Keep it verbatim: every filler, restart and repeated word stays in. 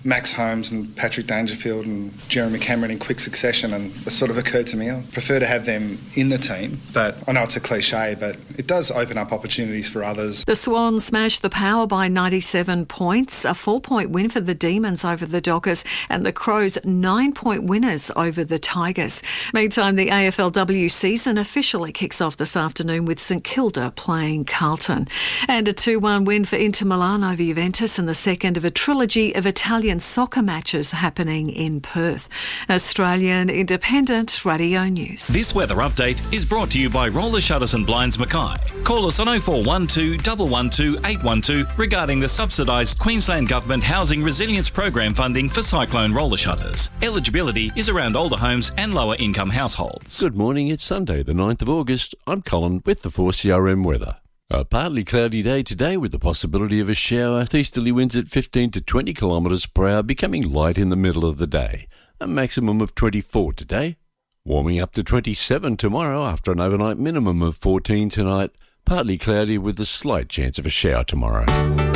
Max Holmes and Patrick Dangerfield and Jeremy Cameron in quick succession, and it sort of occurred to me, I prefer to have them in the team. But I know it's a cliche, but it does open up opportunities for others. The Swans smashed the Power by ninety-seven points, a four-point win for the Demons over the Dockers, and the Crows nine-point winners over the Tigers. Meantime, the A F L W season officially kicks off this afternoon with St Kilda playing Carlton. And a two one win for Inter Milan over Juventus, and the second of a trilogy of Italian soccer matches happening in Perth. Australian Independent Radio News. This weather update is brought to you by Roller Shutters and Blinds Mackay. Call us on oh four one two, one one two, eight one two regarding the subsidised Queensland Government Housing Resilience Program funding for cyclone roller shutters. Eligibility is around older homes and lower income households. Good morning, it's Sunday the ninth of August. I'm Colin with the four C R M weather. A partly cloudy day today with the possibility of a shower. Easterly winds at fifteen to twenty kilometres per hour, becoming light in the middle of the day. A maximum of twenty-four today. Warming up to twenty-seven tomorrow after an overnight minimum of fourteen tonight. Partly cloudy with a slight chance of a shower tomorrow.